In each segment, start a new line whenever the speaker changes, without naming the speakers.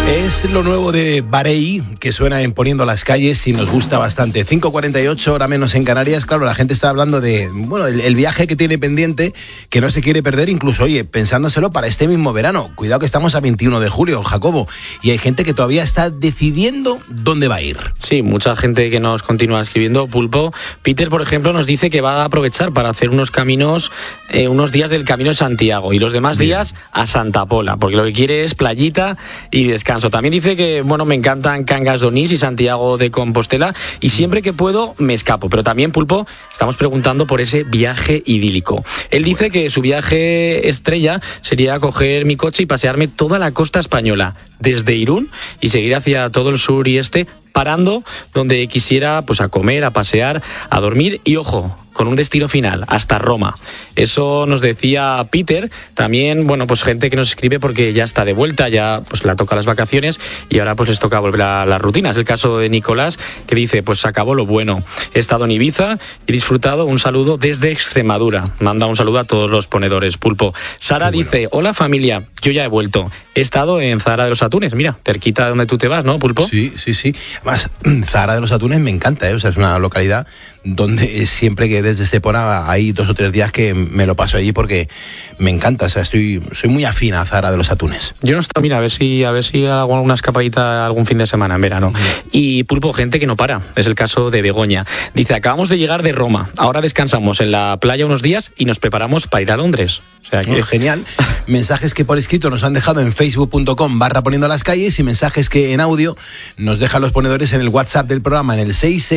Es lo nuevo de Barei, que suena en Poniendo las Calles y nos gusta bastante. 5:48, hora menos en Canarias. Claro, la gente está hablando de, bueno, el viaje que tiene pendiente, que no se quiere perder, incluso, oye, pensándoselo para este mismo verano. Cuidado que estamos a 21 de julio, Jacobo, y hay gente que todavía está decidiendo dónde va a ir.
Sí, mucha gente que nos continúa escribiendo, Pulpo. Peter, por ejemplo, nos dice que va a aprovechar para hacer unos caminos, unos días del Camino de Santiago y los demás días a Santa Pola, porque lo que quiere es playita y descanso. También dice que, bueno, me encantan Cangas de Onís y Santiago de Compostela y siempre que puedo me escapo. Pero también, Pulpo, estamos preguntando por ese viaje idílico. Él dice que su viaje estrella sería coger mi coche y pasearme toda la costa española, desde Irún y seguir hacia todo el sur y este, parando donde quisiera, pues a comer, a pasear, a dormir y, ojo, con un destino final, hasta Roma. Eso nos decía Peter. También, bueno, pues gente que nos escribe porque ya está de vuelta, ya pues le toca las vacaciones y ahora pues les toca volver a las rutinas. El caso de Nicolás, que dice, pues se acabó lo bueno. He estado en Ibiza y disfrutado. Un saludo desde Extremadura. Manda un saludo a todos los ponedores, Pulpo. Sara dice, hola familia, yo ya he vuelto. He estado en Zahara de los Atunes, mira, cerquita de donde tú te vas, ¿no, Pulpo?
Sí. Además, Zahara de los Atunes me encanta, o sea, es una localidad donde siempre que desde Estepona hay 2 o 3 días que me lo paso allí porque me encanta, o sea, soy muy afín a Zahara de los Atunes.
Yo no estoy, mira, a ver si hago alguna escapadita algún fin de semana en verano. Y Pulpo, gente que no para, es el caso de Begoña. Dice, acabamos de llegar de Roma, ahora descansamos en la playa unos días y nos preparamos para ir a Londres. O sea, que...
Genial. Mensajes que por escrito nos han dejado en facebook.com/poniendo las calles y mensajes que en audio nos dejan los ponedores en el WhatsApp del programa en el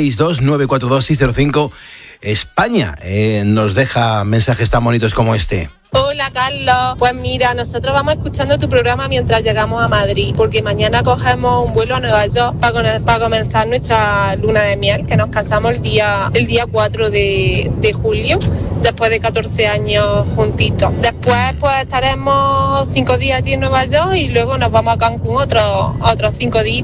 662-942-605. España nos deja mensajes tan bonitos como este.
Hola Carlos, pues mira, nosotros vamos escuchando tu programa mientras llegamos a Madrid, porque mañana cogemos un vuelo a Nueva York para comenzar nuestra luna de miel, que nos casamos el día 4 de julio, después de 14 años juntitos. Después pues estaremos 5 días allí en Nueva York y luego nos vamos a Cancún otros 5 días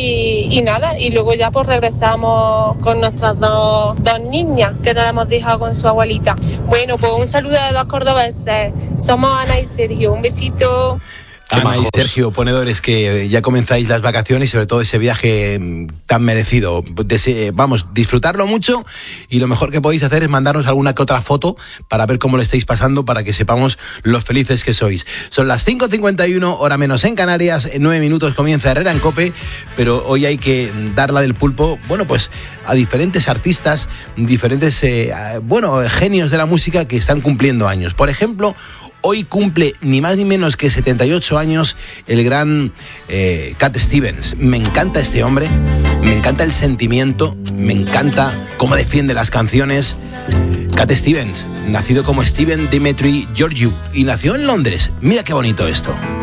y nada, y luego ya pues regresamos con nuestras dos niñas que nos hemos dejado con su abuelita. Bueno, pues un saludo de 2 cordobeses. Somos Ana y Sergio, un besito.
Ana y Sergio, ponedores, que ya comenzáis las vacaciones y sobre todo ese viaje tan merecido. Vamos, disfrutarlo mucho y lo mejor que podéis hacer es mandarnos alguna que otra foto para ver cómo lo estáis pasando, para que sepamos lo felices que sois. Son las 5:51, hora menos en Canarias, en 9 minutos comienza Herrera en COPE, pero hoy hay que dar la del pulpo, bueno, pues a diferentes artistas, diferentes, genios de la música que están cumpliendo años. Por ejemplo, hoy cumple ni más ni menos que 78 años el gran Cat Stevens. Me encanta este hombre, me encanta el sentimiento, me encanta cómo defiende las canciones. Cat Stevens, nacido como Steven Dimitri Georgiou y nació en Londres. Mira qué bonito esto.